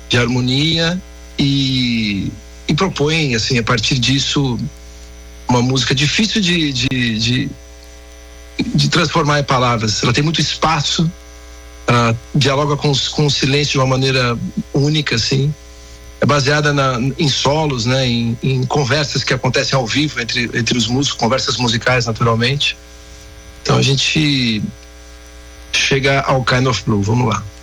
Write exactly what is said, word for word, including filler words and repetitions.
de harmonia e, e propõe, assim, a partir disso, uma música difícil de, de, de, de transformar em palavras. Ela tem muito espaço, ela dialoga com, com o silêncio de uma maneira única, assim. É baseada na, em solos, né, em, em conversas que acontecem ao vivo entre, entre os músicos, conversas musicais, naturalmente. Então a gente chega ao Kind of Blue. Vamos lá.